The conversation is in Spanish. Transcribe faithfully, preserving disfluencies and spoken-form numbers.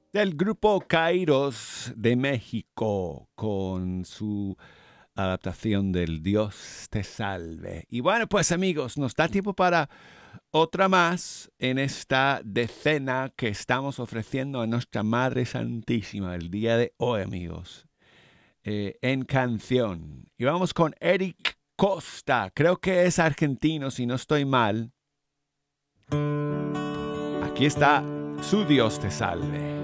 del grupo Kairos de México con su adaptación del Dios te salve. Y bueno, pues amigos, nos da tiempo para otra más en esta decena que estamos ofreciendo a nuestra Madre Santísima el día de hoy, amigos, eh, en canción. Y vamos con Eric Costa, creo que es argentino, si no estoy mal. Aquí está Su Dios te salve.